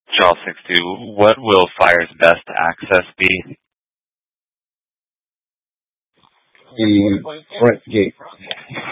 Charles 62, what will fire's best access be? The front gate.